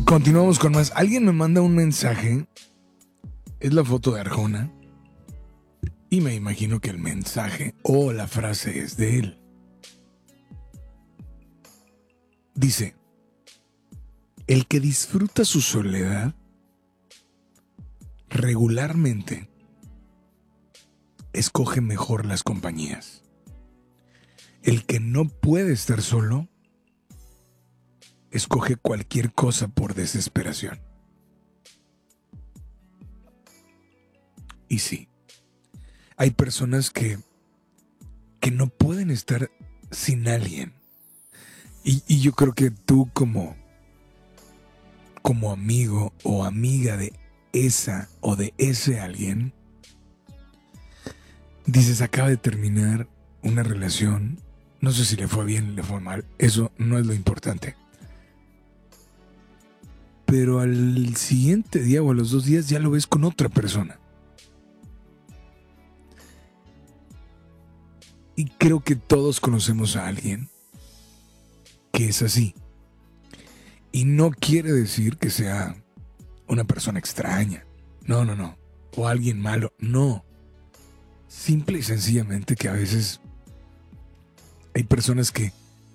Continuamos con más. Alguien me manda un mensaje. Es la foto de Arjona. Y me imagino que el mensaje o la frase es de él. Dice: el que disfruta su soledad regularmente escoge mejor las compañías. El que no puede estar solo escoge cualquier cosa por desesperación. Y sí, hay personas que no pueden estar sin alguien. Y yo creo que tú como amigo o amiga de esa o de ese alguien, dices, acaba de terminar una relación, no sé si le fue bien, le fue mal, eso no es lo importante. Pero al siguiente día o a los 2 días ya lo ves con otra persona. Y creo que todos conocemos a alguien que es así. Y no quiere decir que sea una persona extraña. No. O alguien malo. No. Simple y sencillamente que a veces hay personas que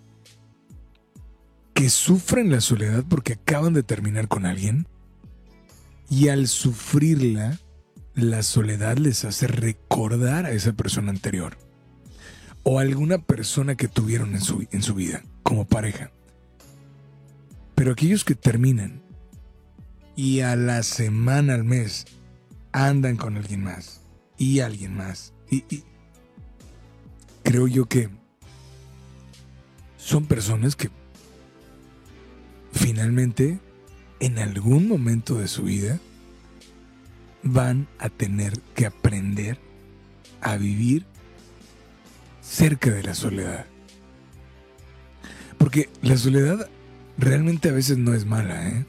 sufren la soledad porque acaban de terminar con alguien. Y al sufrirla, la soledad les hace recordar a esa persona anterior. O a alguna persona que tuvieron en su vida como pareja. Pero aquellos que terminan y a la semana, al mes, andan con alguien más y alguien más. Y creo yo que son personas que finalmente, en algún momento de su vida, van a tener que aprender a vivir cerca de la soledad. Porque la soledad realmente a veces no es mala, ¿eh?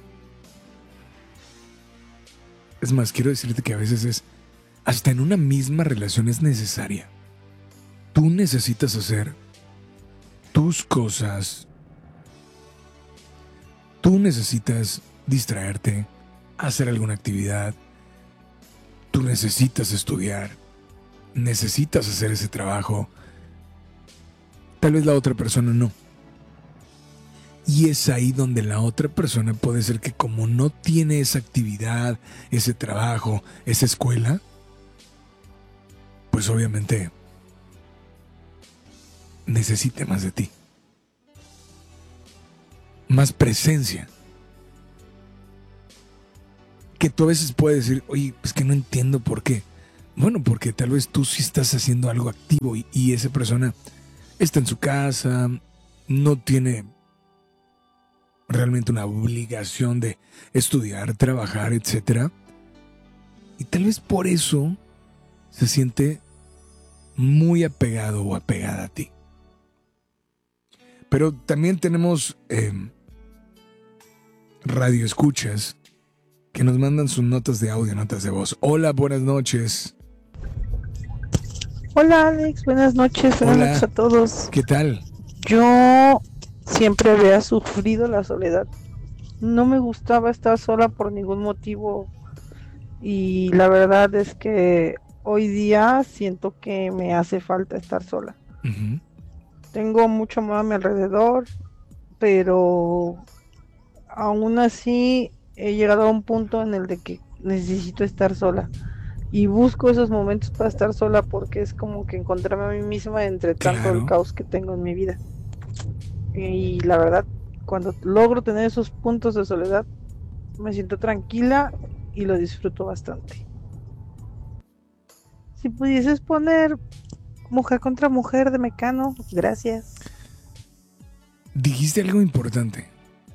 Es más, quiero decirte que a veces hasta en una misma relación es necesaria. Tú necesitas hacer tus cosas. Tú necesitas distraerte, hacer alguna actividad. Tú necesitas estudiar. Necesitas hacer ese trabajo. Tal vez la otra persona no. Y es ahí donde la otra persona puede ser que, como no tiene esa actividad, ese trabajo, esa escuela, pues obviamente necesite más de ti. Más presencia. Que tú a veces puedes decir, oye, pues que no entiendo por qué. Bueno, porque tal vez tú sí estás haciendo algo activo y esa persona está en su casa, no tiene realmente una obligación de estudiar, trabajar, etc. Y tal vez por eso se siente muy apegado o apegada a ti. Pero también tenemos radioescuchas que nos mandan sus notas de audio, notas de voz. Hola, buenas noches. Hola Alex, buenas noches a todos. ¿Qué tal? Yo siempre había sufrido la soledad. No me gustaba estar sola por ningún motivo y la verdad es que hoy día siento que me hace falta estar sola. Uh-huh. Tengo mucho amor a mi alrededor, pero aún así he llegado a un punto en el de que necesito estar sola. Y busco esos momentos para estar sola porque es como que encontrarme a mí misma entre tanto el caos que tengo en mi vida. Y la verdad, cuando logro tener esos puntos de soledad, me siento tranquila y lo disfruto bastante. Si pudieses poner Mujer contra Mujer de Mecano, gracias. Dijiste algo importante.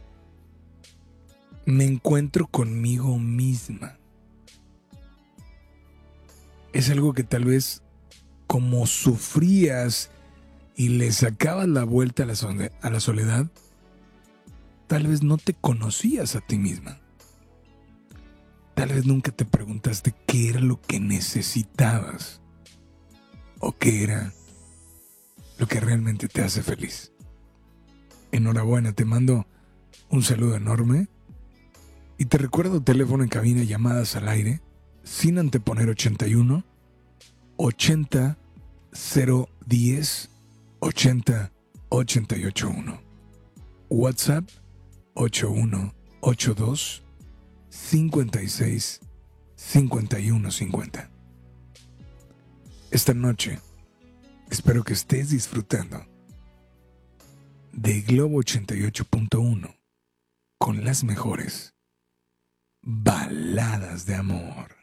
Me encuentro conmigo misma. Es algo que tal vez, como sufrías y le sacabas la vuelta a la soledad, tal vez no te conocías a ti misma. Tal vez nunca te preguntaste qué era lo que necesitabas o qué era lo que realmente te hace feliz. Enhorabuena, te mando un saludo enorme Y te recuerdo teléfono en cabina, llamadas al aire, sin anteponer 81 80 010 80 881. WhatsApp 8182 56 51 50. Esta noche espero que estés disfrutando de Globo 88.1 con las mejores baladas de amor.